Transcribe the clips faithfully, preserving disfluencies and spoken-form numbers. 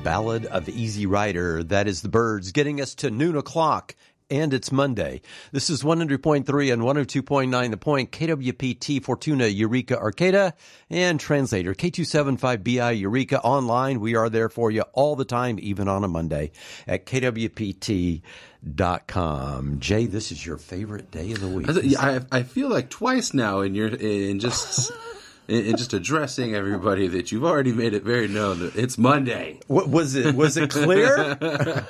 Ballad of Easy Rider. That is the Byrds getting us to noon o'clock. And it's Monday. This is one hundred point three and one oh two point nine The Point, K W P T, Fortuna, Eureka, Arcata, and translator K two seventy-five B I Eureka. Online, we are there for you all the time, even on a Monday, at K W P T dot com. Jay, this is your favorite day of the week. I, I feel like twice now in your in just in just addressing everybody that you've already made it very known that it's Monday. What was it? Was it clear?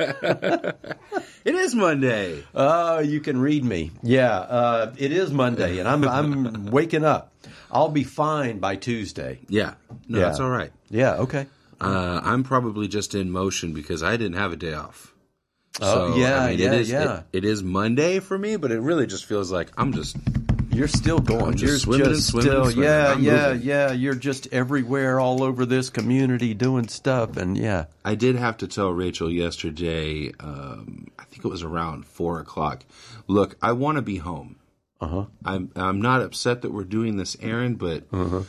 It is Monday. Oh, you can read me. Yeah, uh, it is Monday, and I'm I'm waking up. I'll be fine by Tuesday. Yeah, no, yeah. that's all right. Yeah, okay. Uh, I'm probably just in motion because I didn't have a day off. Oh, so, yeah, I mean, yeah, it is, yeah. It, it is Monday for me, but it really just feels like I'm just... You're still going. I'm just You're swimming just and swimming still, and swimming. yeah, I'm yeah, moving. yeah. You're just everywhere, all over this community, doing stuff, and yeah. I did have to tell Rachel yesterday. Um, I think it was around four o'clock. Look, I want to be home. Uh huh. I'm I'm not upset that we're doing this errand, but uh-huh.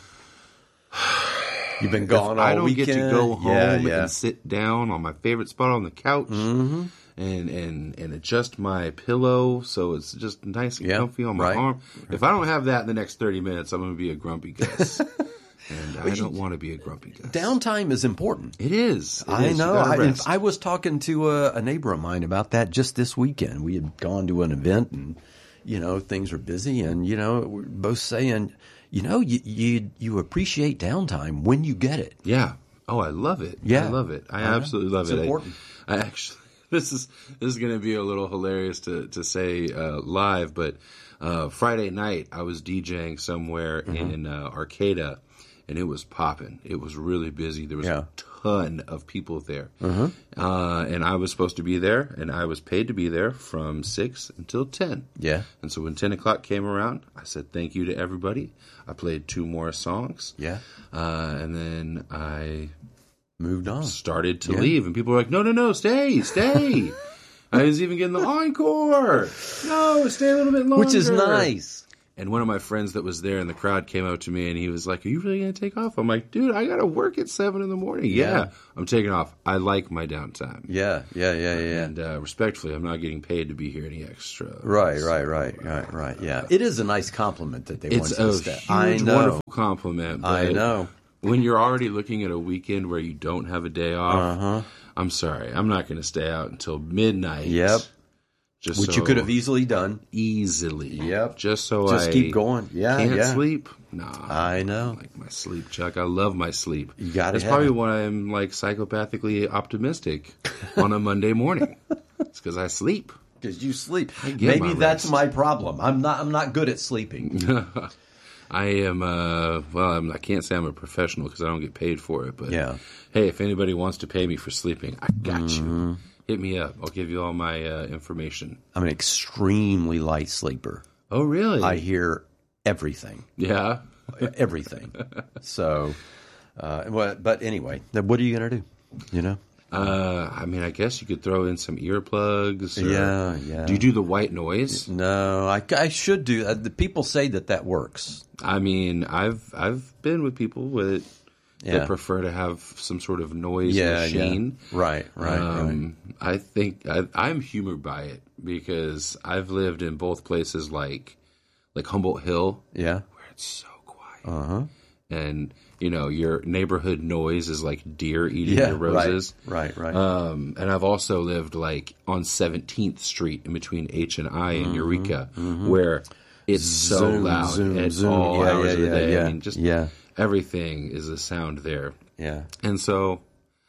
You've been gone all I don't weekend. get to go home yeah, yeah. and sit down on my favorite spot on the couch. Mm-hmm. And, and and adjust my pillow so it's just nice and yeah, comfy on my right. arm. If I don't have that in the next thirty minutes, I'm going to be a grumpy Gus. And I don't want to be a grumpy Gus. Downtime is important. It is. It I is. know. I, I was talking to a, a neighbor of mine about that just this weekend. We had gone to an event and, you know, things were busy. And, you know, we're both saying, you know, you, you, you appreciate downtime when you get it. Yeah. Oh, I love it. Yeah. I love it. I, I absolutely love it's it. Important. I, I actually... This is this is going to be a little hilarious to to say uh, live, but uh, Friday night I was DJing somewhere mm-hmm. in uh, Arcata, and it was popping. It was really busy. There was yeah. a ton of people there, mm-hmm. uh, and I was supposed to be there, and I was paid to be there from six until ten. Yeah. And so when ten o'clock came around, I said thank you to everybody. I played two more songs. Yeah. Uh, and then I. Moved on. Started to yeah. leave, and people were like, no, no, no, stay, stay. I was even getting the encore. No, stay a little bit longer. Which is nice. And one of my friends that was there in the crowd came out to me, and he was like, are you really going to take off? I'm like, dude, I got to work at seven in the morning. Yeah. yeah, I'm taking off. I like my downtime. Yeah, yeah, yeah, yeah. And uh, respectfully, I'm not getting paid to be here any extra. Right, right, right, right, right. Yeah. It is a nice compliment that they it's want to stay. stay. It's a I huge, know. wonderful compliment. I know. When you're already looking at a weekend where you don't have a day off, uh-huh. I'm sorry. I'm not going to stay out until midnight. Yep. Just Which so you could have easily done. Easily. Yep. Just so Just I keep going. Yeah, can't yeah. sleep. Nah. I know. I like my sleep, Chuck. I love my sleep. You got it. That's probably why I'm like psychopathically optimistic on a Monday morning. It's because I sleep. Because you sleep. Maybe my that's rest. my problem. I'm not. I'm not good at sleeping. I am, uh, well, I'm, I can't say I'm a professional because I don't get paid for it. But yeah. hey, if anybody wants to pay me for sleeping, I got mm-hmm. you. Hit me up. I'll give you all my uh, information. I'm an extremely light sleeper. Oh, really? I hear everything. Yeah? Everything. So, uh, well, but anyway, what are you going to do? You know? Uh, I mean, I guess you could throw in some earplugs. Or, yeah, yeah. Do you do the white noise? No, I, I should do. Uh, the people say that that works. I mean, I've I've been with people with yeah. that prefer to have some sort of noise yeah, machine. Yeah. Right, right, um, right. I think I, I'm humored by it because I've lived in both places like like Humboldt Hill, yeah, where it's so quiet, uh huh, and you know your neighborhood noise is like deer eating yeah, your roses, right, right, right. Um, and I've also lived like on seventeenth Street in between H and I and mm-hmm, Eureka, mm-hmm. where it's so zoom, loud zoom, at zoom. all yeah, hours yeah, of the yeah, day. Yeah, I mean, just yeah. everything is a sound there. Yeah, and so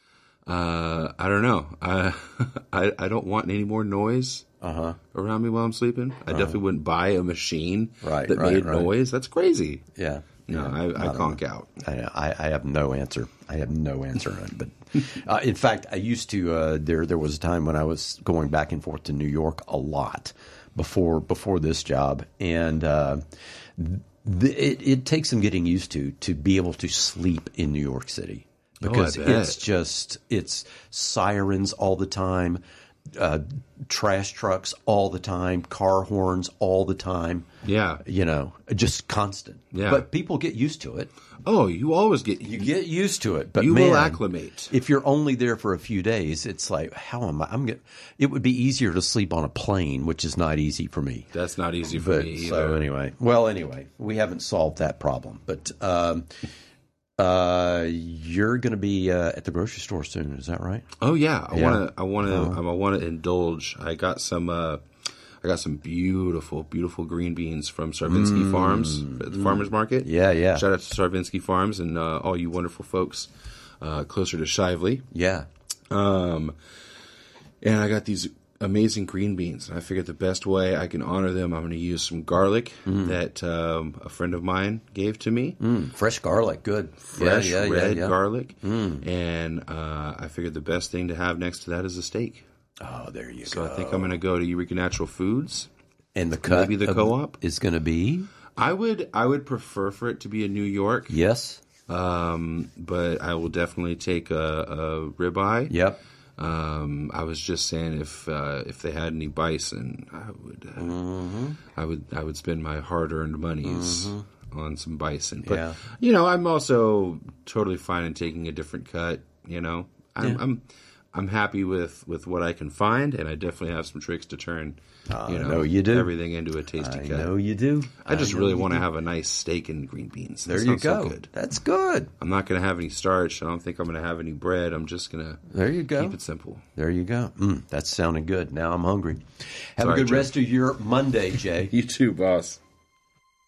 uh, I don't know. I, I I don't want any more noise uh-huh. around me while I'm sleeping. I uh-huh. definitely wouldn't buy a machine right, that right, made right. noise. That's crazy. Yeah. No, yeah, I, I, I conk know. out. I, I, I have no answer. I have no answer. But uh, in fact, I used to. Uh, there, there was a time when I was going back and forth to New York a lot before before this job, and uh, th- it, it takes some getting used to to be able to sleep in New York City because oh, I bet. it's just it's sirens all the time. uh, trash trucks all the time, car horns all the time. Yeah. You know, just constant. Yeah. But people get used to it. Oh, you always get You get used to it, but you man, will acclimate. If you're only there for a few days, it's like, how am I? I'm get, It would be easier to sleep on a plane, which is not easy for me. That's not easy for But me either. so anyway, well, anyway, we haven't solved that problem. But um, uh, you're going to be uh, at the grocery store soon, is that right? Oh yeah, I Yeah. want to. I want to. Uh-huh. I want to indulge. I got some. Uh, I got some beautiful, beautiful green beans from Sarvinsky Farms at the farmers market. Mm. Yeah, yeah. Shout out to Sarvinsky Farms and uh, all you wonderful folks uh, closer to Shively. Yeah. Um, and I got these amazing green beans. And I figured the best way I can honor them, I'm going to use some garlic that um, a friend of mine gave to me. Mm, fresh garlic, good. Fresh yeah, yeah, red yeah, yeah. garlic. And uh, I figured the best thing to have next to that is a steak. Oh, there you So go. I think I'm going to go to Eureka Natural Foods. And the cut maybe the of- co-op? is going to be I would I would prefer for it to be in New York, yes. um, but I will definitely take a, a ribeye. Yep. Um, I was just saying if uh, if they had any bison, I would uh, Mm-hmm. I would I would spend my hard earned monies on some bison. But Yeah. you know, I'm also totally fine in taking a different cut. You know, I'm. Yeah. I'm I'm happy with, with what I can find, and I definitely have some tricks to turn, I you know, know you do. everything into a tasty I cut. know you do. I just know really you want to do. have a nice steak and green beans. That There you sounds so go. good. That's good. I'm not going to have any starch. I don't think I'm going to have any bread. I'm just going to There you go. keep it simple. There you go. Mm, that's sounding good. Now I'm hungry. Have Sorry, a good Jay. rest of your Monday, Jay. You too, boss.